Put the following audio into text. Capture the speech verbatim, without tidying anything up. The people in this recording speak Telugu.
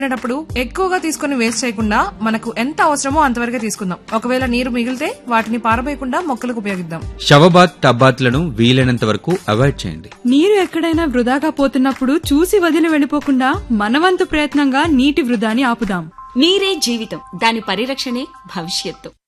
ప్పుడు ఎక్కువగా తీసుకుని వేస్ట్ చేయకుండా మనకు ఎంత అవసరమో అంతవరకే తీసుకుందాం. ఒకవేళ నీరు మిగిలితే వాటిని పారబోయకుండా మొక్కలకు ఉపయోగిద్దాం. షవబాత్ టబ్బాత్లను వీలైనంత వరకు అవాయిడ్ చేయండి. నీరు ఎక్కడైనా వృధాగా పోతున్నప్పుడు చూసి వదిలి వెళ్లిపోకుండా మనవంతు ప్రయత్నంగా నీటి వృధాని ఆపుదాం. నీరే జీవితం, దాని పరిరక్షణే భవిష్యత్తు.